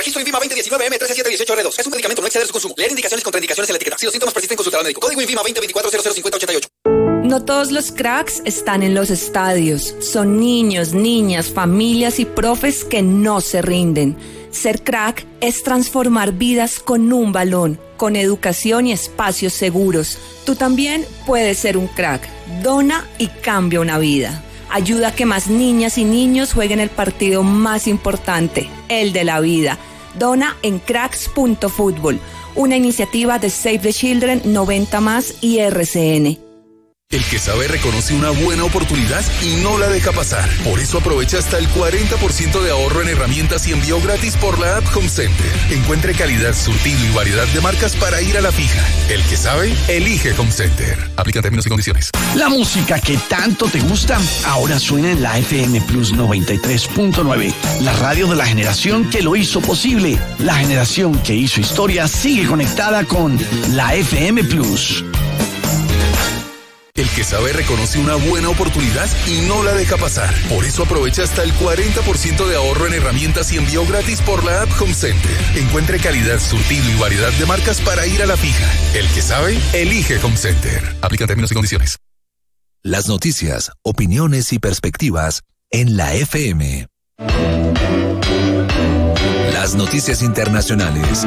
Registro INVIMA 2019M13718R2. Es un medicamento, no exceder su consumo. Leer indicaciones y contraindicaciones en la etiqueta. Si los síntomas persisten, consultar al médico. Código INVIMA 2024005088. No todos los cracks están en los estadios. Son niños, niñas, familias y profes que no se rinden. Ser crack es transformar vidas con un balón, con educación y espacios seguros. Tú también puedes ser un crack. Dona y cambia una vida. Ayuda a que más niñas y niños jueguen el partido más importante, el de la vida. Dona en cracks.fútbol, una iniciativa de Save the Children, 90+ y RCN. El que sabe reconoce una buena oportunidad y no la deja pasar. Por eso aprovecha hasta el 40% de ahorro en herramientas y envío gratis por la app Home Center. Encuentre calidad, surtido y variedad de marcas para ir a la fija. El que sabe, elige Home Center. Aplica términos y condiciones. La música que tanto te gusta ahora suena en la FM Plus 93.9. La radio de la generación que lo hizo posible. La generación que hizo historia sigue conectada con la FM Plus. El que sabe reconoce una buena oportunidad y no la deja pasar. Por eso aprovecha hasta el 40% de ahorro en herramientas y envío gratis por la app Home Center. Encuentre calidad, surtido y variedad de marcas para ir a la fija. El que sabe, elige Home Center. Aplica términos y condiciones. Las noticias, opiniones y perspectivas en la FM. Las noticias internacionales.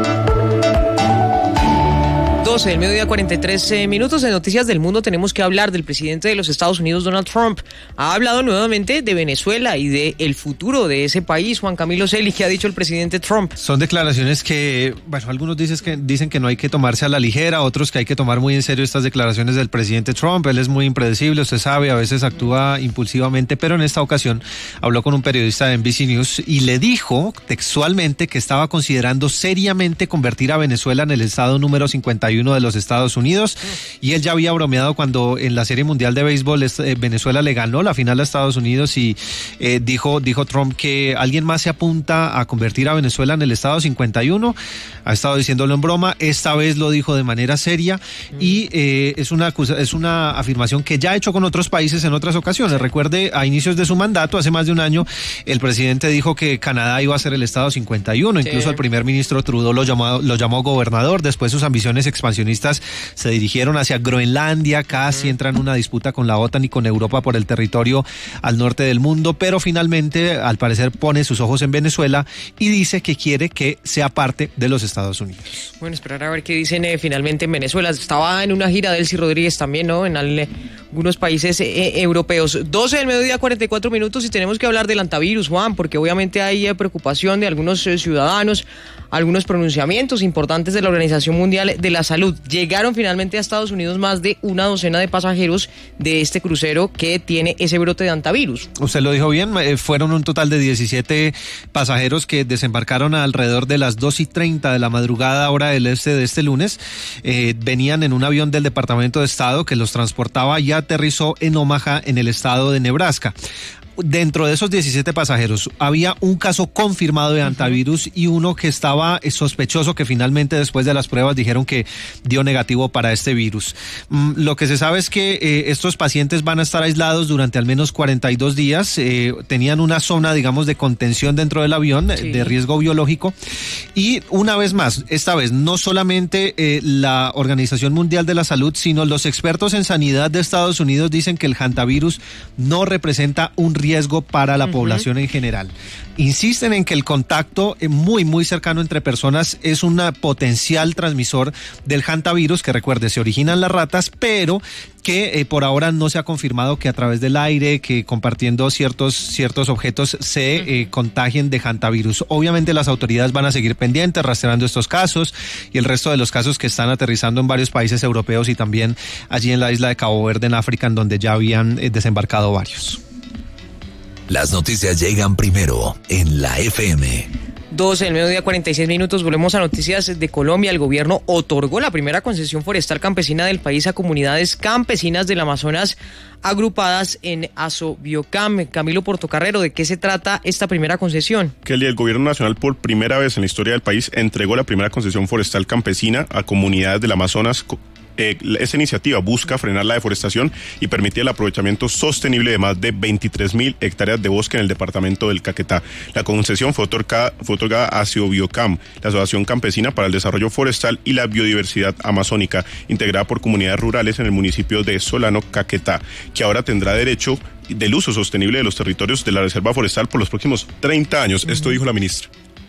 12 del mediodía, 43 minutos. De Noticias del Mundo tenemos que hablar del presidente de los Estados Unidos, Donald Trump. Ha hablado nuevamente de Venezuela y de el futuro de ese país. Juan Camilo Celi, ¿qué ha dicho el presidente Trump? Son declaraciones que, bueno, algunos dicen que no hay que tomarse a la ligera, otros que hay que tomar muy en serio estas declaraciones del presidente Trump. Él es muy impredecible, usted sabe, a veces actúa impulsivamente, pero en esta ocasión habló con un periodista de NBC News y le dijo textualmente que estaba considerando seriamente convertir a Venezuela en el estado número 51 de los Estados Unidos, y él ya había bromeado cuando en la Serie Mundial de Béisbol Venezuela le ganó la final a Estados Unidos y dijo Trump que alguien más se apunta a convertir a Venezuela en el estado 51. Ha estado diciéndolo en broma, esta vez lo dijo de manera seria y es una afirmación que ya ha hecho con otros países en otras ocasiones. Recuerde, a inicios de su mandato, hace más de un año, el presidente dijo que Canadá iba a ser el estado 51, incluso el primer ministro Trudeau lo llamó gobernador. Después sus ambiciones expansionistas se dirigieron hacia Groenlandia, casi entra en una disputa con la OTAN y con Europa por el territorio al norte del mundo, pero finalmente al parecer pone sus ojos en Venezuela y dice que quiere que sea parte de los Estados Unidos. Bueno, esperar a ver qué dicen finalmente en Venezuela. Estaba en una gira Delcy Rodríguez también, ¿no? En algunos países europeos. 12 del mediodía, 44 minutos, y tenemos que hablar del antivirus, Juan, porque obviamente hay preocupación de algunos ciudadanos, algunos pronunciamientos importantes de la Organización Mundial de la Salud. Llegaron finalmente a Estados Unidos más de una docena de pasajeros de este crucero que tiene ese brote de antivirus. Usted lo dijo bien, fueron un total de 17 pasajeros que desembarcaron alrededor de las 2:30 de la madrugada, hora del este de este lunes. Venían en un avión del Departamento de Estado que los transportaba y aterrizó en Omaha, en el estado de Nebraska. Dentro de esos 17 pasajeros había un caso confirmado de antivirus y uno que estaba sospechoso, que finalmente después de las pruebas dijeron que dio negativo para este virus. Lo que se sabe es que estos pacientes van a estar aislados durante al menos 42 días. Tenían una zona, digamos, de contención dentro del avión, de riesgo biológico. Y una vez más, esta vez no solamente la Organización Mundial de la Salud, sino los expertos en sanidad de Estados Unidos dicen que el hantavirus no representa un riesgo para la población en general. Insisten en que el contacto muy, muy cercano entre personas es un potencial transmisor del hantavirus, que recuerde, se origina en las ratas, pero que por ahora no se ha confirmado que a través del aire, que compartiendo ciertos objetos se contagien de hantavirus. Obviamente las autoridades van a seguir pendientes, rastreando estos casos y el resto de los casos que están aterrizando en varios países europeos y también allí en la isla de Cabo Verde, en África, en donde ya habían desembarcado varios. Las noticias llegan primero en la FM. 12 del mediodía, 46 minutos. Volvemos a noticias de Colombia. El gobierno otorgó la primera concesión forestal campesina del país a comunidades campesinas del Amazonas agrupadas en Asobiocam. Camilo Portocarrero, ¿de qué se trata esta primera concesión? Kelly, el gobierno nacional por primera vez en la historia del país entregó la primera concesión forestal campesina a comunidades del Amazonas esta iniciativa busca frenar la deforestación y permitir el aprovechamiento sostenible de más de 23.000 hectáreas de bosque en el departamento del Caquetá. La concesión fue otorgada a Ciobiocam, la Asociación Campesina para el Desarrollo Forestal y la Biodiversidad Amazónica, integrada por comunidades rurales en el municipio de Solano, Caquetá, que ahora tendrá derecho del uso sostenible de los territorios de la Reserva Forestal por los próximos 30 años. Esto dijo la ministra.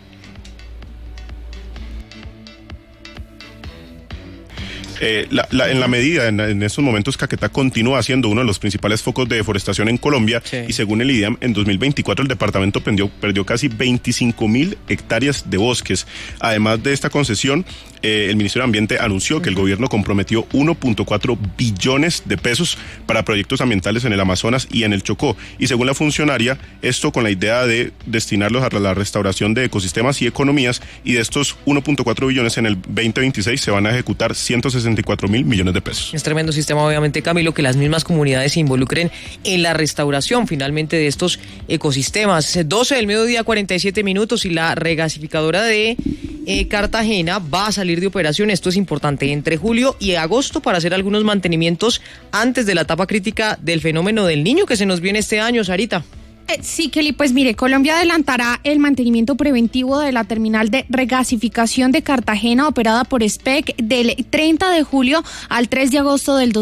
En la medida, en estos momentos, Caquetá continúa siendo uno de los principales focos de deforestación en Colombia, sí. Y según el IDEAM, en 2024 el departamento perdió casi 25.000 hectáreas de bosques. Además de esta concesión, el Ministerio de Ambiente anunció que el gobierno comprometió 1.4 billones de pesos para proyectos ambientales en el Amazonas y en el Chocó. Y según la funcionaria, esto con la idea de destinarlos a la restauración de ecosistemas y economías, y de estos 1.4 billones en el 2026 se van a ejecutar 164.000 millones de pesos. Es tremendo sistema, obviamente, Camilo, que las mismas comunidades se involucren en la restauración finalmente de estos ecosistemas. 12 del mediodía, 47 minutos, y la regasificadora de Cartagena va a salir de operación. Esto es importante, entre julio y agosto, para hacer algunos mantenimientos antes de la etapa crítica del fenómeno del Niño que se nos viene este año, Sarita. Sí, Kelly, pues mire, Colombia adelantará el mantenimiento preventivo de la terminal de regasificación de Cartagena operada por SPEC del 30 de julio al 3 de agosto del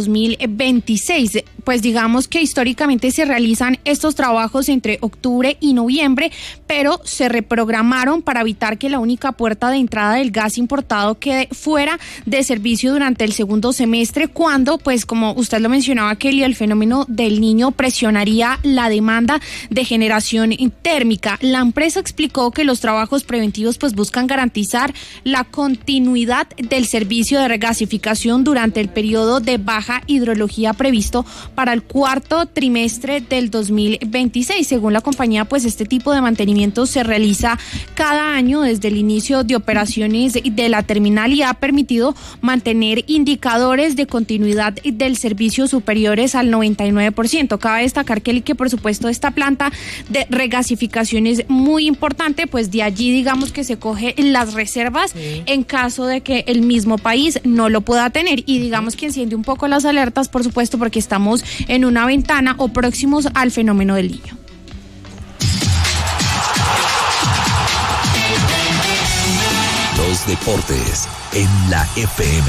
2026. Pues digamos que históricamente se realizan estos trabajos entre octubre y noviembre, pero se reprogramaron para evitar que la única puerta de entrada del gas importado quede fuera de servicio durante el segundo semestre, cuando, pues como usted lo mencionaba, Kelly, el fenómeno del Niño presionaría la demanda de generación térmica. La empresa explicó que los trabajos preventivos pues buscan garantizar la continuidad del servicio de regasificación durante el periodo de baja hidrología previsto para el cuarto trimestre del 2026. Según la compañía, pues este tipo de mantenimiento se realiza cada año desde el inicio de operaciones de la terminal y ha permitido mantener indicadores de continuidad del servicio superiores al 99%. Cabe destacar, Kelly, que por supuesto esta planta de regasificación es muy importante, pues de allí digamos que se coge las reservas, sí, en caso de que el mismo país no lo pueda tener, y digamos que enciende un poco las alertas, por supuesto, porque estamos en una ventana o próximos al fenómeno del Niño. Los deportes en la FM.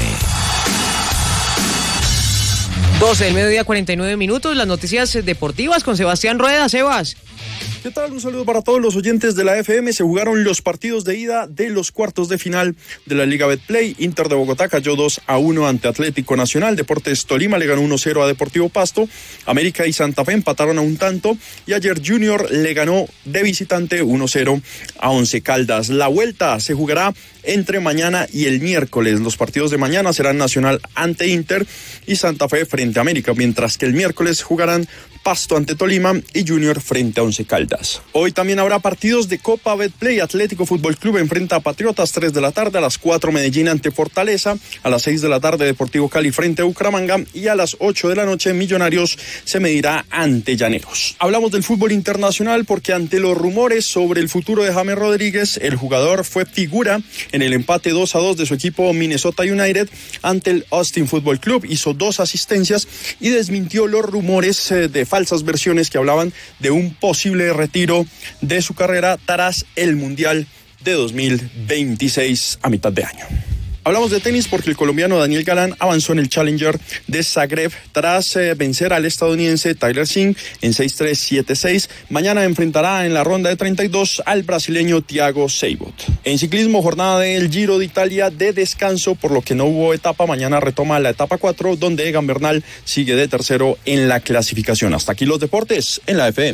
12 del mediodía, 49 minutos, las noticias deportivas con Sebastián Rueda. Sebas. ¿Qué tal? Un saludo para todos los oyentes de la FM. Se jugaron los partidos de ida de los cuartos de final de la Liga Betplay. Inter de Bogotá cayó 2-1 ante Atlético Nacional. Deportes Tolima le ganó 1-0 a Deportivo Pasto. América y Santa Fe empataron a un tanto. Y ayer Junior le ganó de visitante 1-0 a Once Caldas. La vuelta se jugará entre mañana y el miércoles. Los partidos de mañana serán Nacional ante Inter y Santa Fe frente a América, mientras que el miércoles jugarán Pasto ante Tolima y Junior frente a Once Caldas. Hoy también habrá partidos de Copa Betplay. Atlético Fútbol Club enfrenta a Patriotas 3 de la tarde, a las 4 Medellín ante Fortaleza, a las 6 de la tarde Deportivo Cali frente a Bucaramanga y a las 8 de la noche Millonarios se medirá ante Llaneros. Hablamos del fútbol internacional porque ante los rumores sobre el futuro de James Rodríguez, el jugador fue figura en el empate 2-2 de su equipo Minnesota United ante el Austin Football Club. Hizo 2 asistencias y desmintió los rumores de falsas versiones que hablaban de un posible retiro de su carrera tras el Mundial de 2026 a mitad de año. Hablamos de tenis porque el colombiano Daniel Galán avanzó en el Challenger de Zagreb tras vencer al estadounidense Tyler Singh en 6-3, 7-6. Mañana enfrentará en la ronda de 32 al brasileño Thiago Seibold. En ciclismo, jornada del Giro de Italia de descanso, por lo que no hubo etapa. Mañana retoma la etapa 4, donde Egan Bernal sigue de tercero en la clasificación. Hasta aquí los deportes en la FM.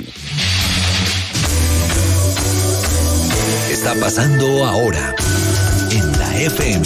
Está pasando ahora en la FM.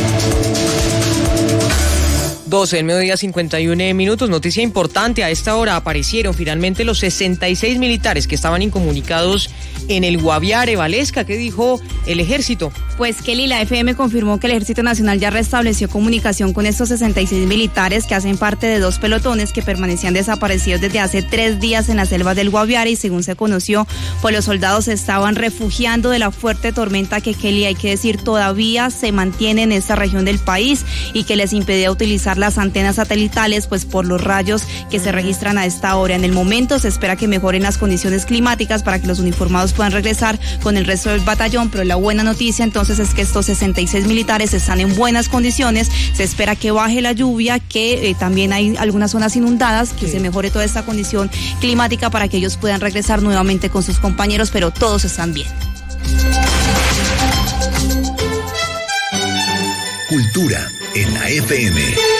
12 del mediodía, 51 minutos. Noticia importante: a esta hora aparecieron finalmente los 66 militares que estaban incomunicados en el Guaviare, Valesca. ¿Qué dijo el ejército? Pues Kelly, la FM confirmó que el Ejército Nacional ya restableció comunicación con estos 66 militares que hacen parte de 2 pelotones que permanecían desaparecidos desde hace 3 días en las selvas del Guaviare, y según se conoció, pues los soldados se estaban refugiando de la fuerte tormenta que, Kelly, hay que decir, todavía se mantiene en esta región del país y que les impedía utilizar las antenas satelitales, pues por los rayos que se registran a esta hora. En el momento se espera que mejoren las condiciones climáticas para que los uniformados puedan regresar con el resto del batallón, pero la buena noticia entonces es que estos 66 militares están en buenas condiciones. Se espera que baje la lluvia, que también hay algunas zonas inundadas, que se mejore toda esta condición climática para que ellos puedan regresar nuevamente con sus compañeros, pero todos están bien. Cultura en la FM.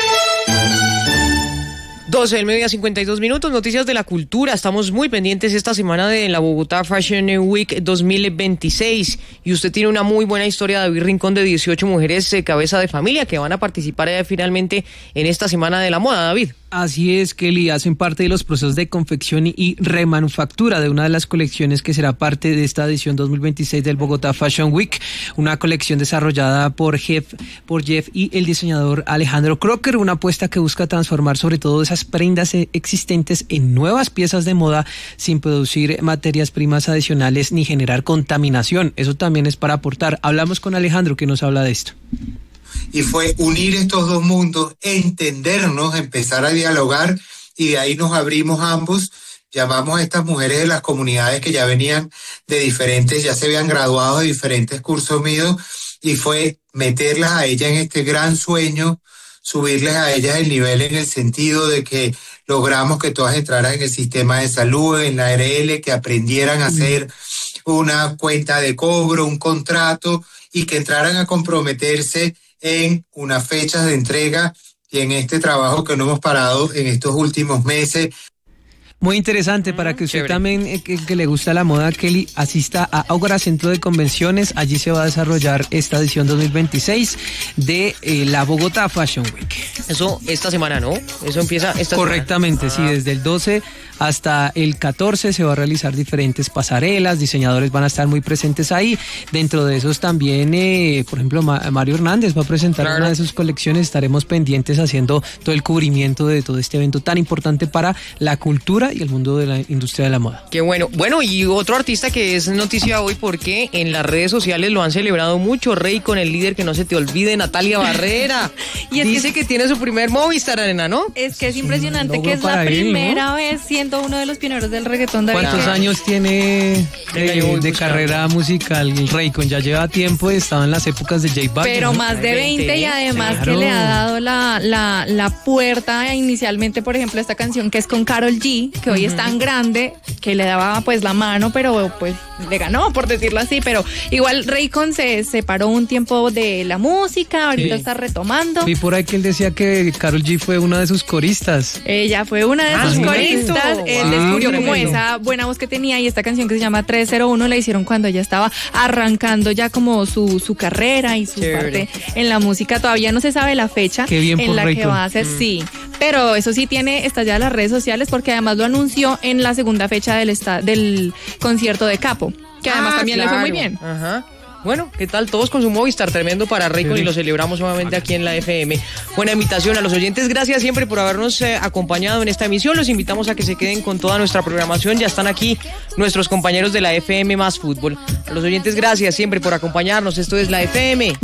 12 del mediodía, 52 minutos, noticias de la cultura. Estamos muy pendientes esta semana de la Bogotá Fashion Week 2026 y usted tiene una muy buena historia, David Rincón, de 18 mujeres cabeza de familia que van a participar finalmente en esta semana de la moda, David. Así es, Kelly, hacen parte de los procesos de confección y remanufactura de una de las colecciones que será parte de esta edición 2026 del Bogotá Fashion Week, una colección desarrollada por Jeff y el diseñador Alejandro Crocker, una apuesta que busca transformar sobre todo esas prendas existentes en nuevas piezas de moda sin producir materias primas adicionales ni generar contaminación. Eso también es para aportar. Hablamos con Alejandro, que nos habla de esto. Y fue unir estos dos mundos, entendernos, empezar a dialogar, y de ahí nos abrimos ambos. Llamamos a estas mujeres de las comunidades que ya venían de diferentes, ya se habían graduado de diferentes cursos míos, y fue meterlas a ellas en este gran sueño, subirles a ellas el nivel en el sentido de que logramos que todas entraran en el sistema de salud, en la ARL, que aprendieran a hacer una cuenta de cobro, un contrato, y que entraran a comprometerse en unas fechas de entrega y en este trabajo que no hemos parado en estos últimos meses. Muy interesante para que usted también, que le gusta la moda, Kelly, asista a Ágora Centro de Convenciones. Allí se va a desarrollar esta edición 2026 de la Bogotá Fashion Week. Eso esta semana, ¿no? Eso empieza esta Correctamente, semana. Sí, desde el 12 hasta el 14 se va a realizar diferentes pasarelas, diseñadores van a estar muy presentes ahí. Dentro de esos también, por ejemplo, Mario Hernández va a presentar una de sus colecciones. Estaremos pendientes haciendo todo el cubrimiento de todo este evento tan importante para la cultura y el mundo de la industria de la moda. Qué bueno. Bueno, y otro artista que es noticia hoy porque en las redes sociales lo han celebrado mucho, Rey, con el líder que no se te olvide, Natalia Barrera. Y es dice que tiene su primer Movistar Arena, ¿no? Es que es impresionante que es la primera vez siendo uno de los pioneros del reggaetón. ¿Cuántos años tiene de carrera musical el Raycon? Ya lleva tiempo, estaba en las épocas de J Balvin. Pero más de 20 y además que le ha dado la puerta inicialmente, por ejemplo, esta canción que es con Karol G, que hoy es tan grande, que le daba pues la mano, pero pues le ganó, por decirlo así. Pero igual Raycon se separó un tiempo de la música, ahorita está retomando. Vi por ahí que él decía que Karol G fue una de sus coristas. Ella fue una de sus coristas. Él descubrió como esa buena voz que tenía, y esta canción que se llama 301 la hicieron cuando ella estaba arrancando ya como su carrera y su parte en la música. Todavía no se sabe la fecha en la que va a hacer, sí. Pero eso sí está ya en las redes sociales, porque además lo anunció en la segunda fecha del concierto de Capo, que además también le fue muy bien. Ajá. Bueno, ¿qué tal? Todos con su Movistar, tremendo para Raycon, y lo celebramos nuevamente aquí en la FM. Buena invitación a los oyentes, gracias siempre por habernos acompañado en esta emisión. Los invitamos a que se queden con toda nuestra programación. Ya están aquí nuestros compañeros de la FM Más Fútbol. A los oyentes, gracias siempre por acompañarnos. Esto es la FM